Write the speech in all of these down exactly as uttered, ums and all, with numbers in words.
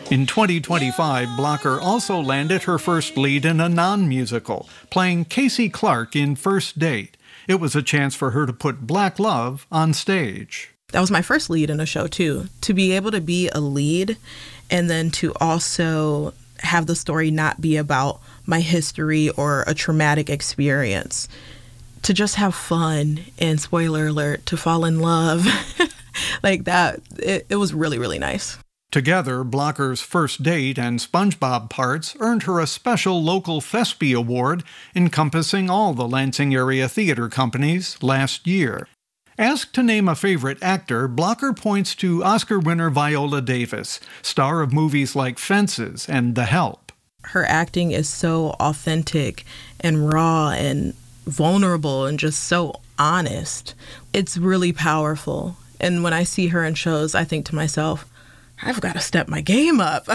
In twenty twenty-five, Blocker also landed her first lead in a non-musical, playing Casey Clark in First Date. It was a chance for her to put Black Love on stage. That was my first lead in a show, too. To be able to be a lead and then to also have the story not be about my history or a traumatic experience. To just have fun and, spoiler alert, to fall in love like that, it, it was really, really nice. Together, Blocker's First Date and SpongeBob parts earned her a special local Thespy Award encompassing all the Lansing area theater companies last year. Asked to name a favorite actor, Blocker points to Oscar winner Viola Davis, star of movies like Fences and The Help. Her acting is so authentic and raw and vulnerable and just so honest. It's really powerful. And when I see her in shows, I think to myself, I've got to step my game up.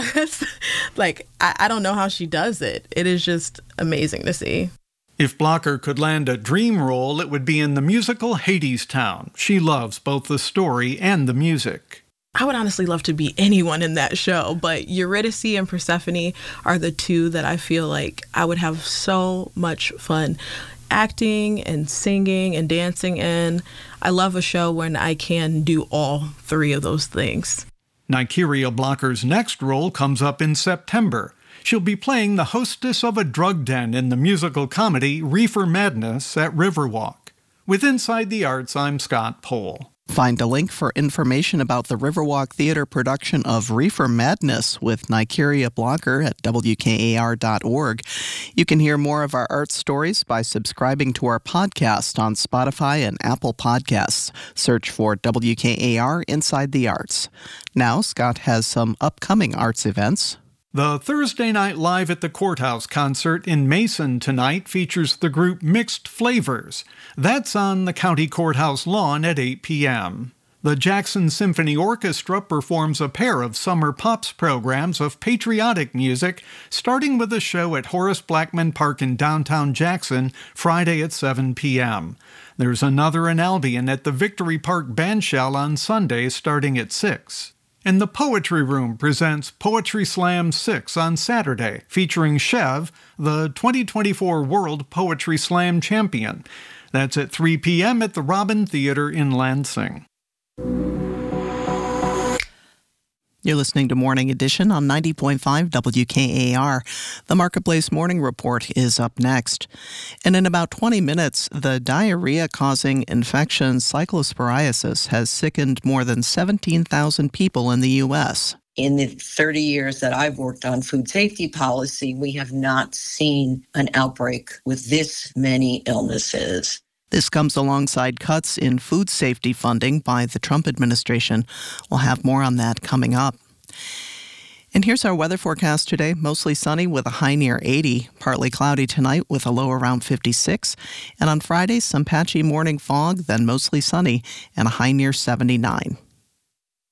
like, I, I don't know how she does it. It is just amazing to see. If Blocker could land a dream role, it would be in the musical Hadestown. She loves both the story and the music. I would honestly love to be anyone in that show, but Eurydice and Persephone are the two that I feel like I would have so much fun acting and singing and dancing in. I love a show when I can do all three of those things. Nykeria Blocker's next role comes up in September. She'll be playing the hostess of a drug den in the musical comedy Reefer Madness at Riverwalk. With Inside the Arts, I'm Scott Pohl. Find a link for information about the Riverwalk Theater production of Reefer Madness with Nykeria Blocker at W K A R dot org. You can hear more of our art stories by subscribing to our podcast on Spotify and Apple Podcasts. Search for W K A R Inside the Arts. Now, Scott has some upcoming arts events. The Thursday Night Live at the Courthouse concert in Mason tonight features the group Mixed Flavors. That's on the County Courthouse lawn at eight p.m. The Jackson Symphony Orchestra performs a pair of Summer Pops programs of patriotic music, starting with a show at Horace Blackman Park in downtown Jackson Friday at seven p.m. There's another in Albion at the Victory Park Bandshell on Sunday starting at six. And the Poetry Room presents Poetry Slam six on Saturday, featuring Chev, the twenty twenty-four World Poetry Slam champion. That's at three p.m. at the Robin Theater in Lansing. You're listening to Morning Edition on ninety point five W K A R. The Marketplace Morning Report is up next. And in about twenty minutes, the diarrhea-causing infection cyclosporiasis has sickened more than seventeen thousand people in the U S. In the thirty years that I've worked on food safety policy, we have not seen an outbreak with this many illnesses. This comes alongside cuts in food safety funding by the Trump administration. We'll have more on that coming up. And here's our weather forecast today. Mostly sunny with a high near eighty. Partly cloudy tonight with a low around fifty-six. And on Friday, some patchy morning fog, then mostly sunny and a high near seventy-nine.